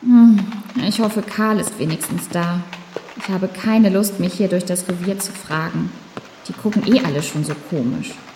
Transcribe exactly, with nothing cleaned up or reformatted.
Hm, ich hoffe, Karl ist wenigstens da. Ich habe keine Lust, mich hier durch das Revier zu fragen. Die gucken eh alle schon so komisch.